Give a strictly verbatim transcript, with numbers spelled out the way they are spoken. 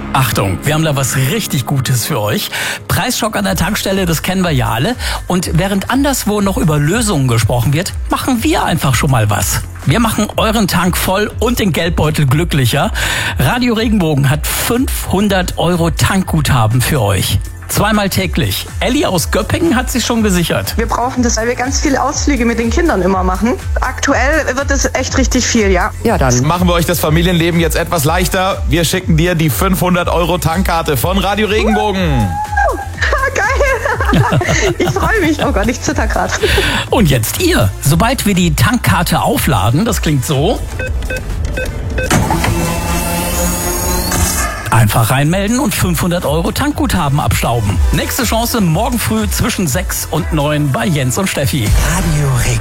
Achtung, wir haben da was richtig Gutes für euch. Preisschock an der Tankstelle, das kennen wir ja alle. Und während anderswo noch über Lösungen gesprochen wird, machen wir einfach schon mal was. Wir machen euren Tank voll und den Geldbeutel glücklicher. Radio Regenbogen hat fünfhundert Euro Tankguthaben für euch. Zweimal täglich. Elli aus Göppingen hat sich schon gesichert. Wir brauchen das, weil wir ganz viele Ausflüge mit den Kindern immer machen. Aktuell wird es echt richtig viel, ja. Ja, dann Machen wir euch das Familienleben jetzt etwas leichter. Wir schicken dir die fünfhundert Euro Tankkarte von Radio Regenbogen. Geil! Ich freue mich. Oh Gott, ich zitter gerade. Und jetzt ihr. Sobald wir die Tankkarte aufladen, das klingt so. Einfach reinmelden und fünfhundert Euro Tankguthaben abstauben. Nächste Chance morgen früh zwischen sechs und neun bei Jens und Steffi. Radio Regenbogen.